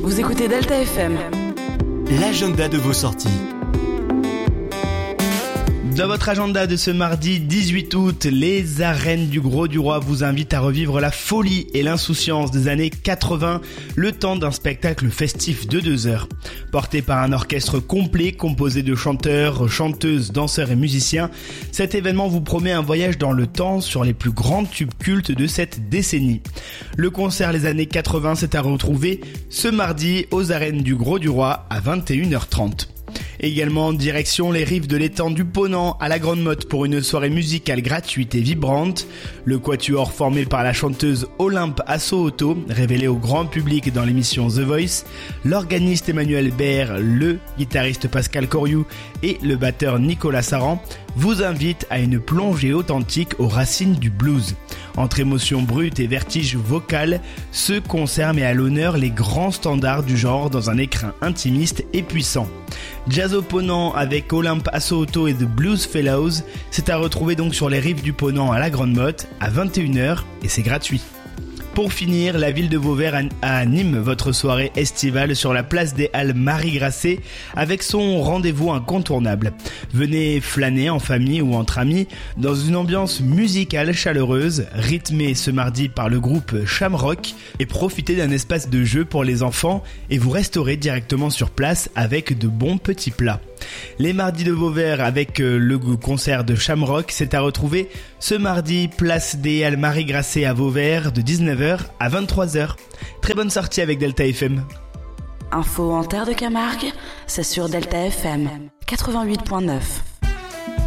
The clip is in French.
Vous écoutez Delta FM. L'agenda de vos sorties. Dans votre agenda de ce mardi 18 août, les arènes du Gros du Roi vous invitent à revivre la folie et l'insouciance des années 80, le temps d'un spectacle festif de 2 heures. Porté par un orchestre complet composé de chanteurs, chanteuses, danseurs et musiciens, cet événement vous promet un voyage dans le temps sur les plus grands tubes cultes de cette décennie. Le concert Les années 80 c'est à retrouver ce mardi aux arènes du Gros du Roi à 21h30. Également direction les rives de l'étang du Ponant à la Grande Motte pour une soirée musicale gratuite et vibrante. Le quatuor formé par la chanteuse Olympe Assauto, révélée au grand public dans l'émission The Voice, l'organiste Emmanuel Baer, le guitariste Pascal Coriou et le batteur Nicolas Saran vous invitent à une plongée authentique aux racines du blues. Entre émotions brutes et vertige vocal, ce concert met à l'honneur les grands standards du genre dans un écrin intimiste et puissant. Jazz au Ponant avec Olympe Assauto et The Blues Fellows, c'est à retrouver donc sur les rives du Ponant à la Grande Motte à 21h et c'est gratuit. Pour finir, la ville de Vauvert anime votre soirée estivale sur la place des Halles Marie-Grasset avec son rendez-vous incontournable. Venez flâner en famille ou entre amis dans une ambiance musicale chaleureuse, rythmée ce mardi par le groupe Shamrock et profitez d'un espace de jeu pour les enfants et vous resterez directement sur place avec de bons petits plats. Les mardis de Vauvert avec le concert de Shamrock, c'est à retrouver ce mardi, place des Halles Marie-Grasset à Vauvert de 19h à 23h. Très bonne sortie avec Delta FM. Info en terre de Camargue, c'est sur Delta FM 88.9.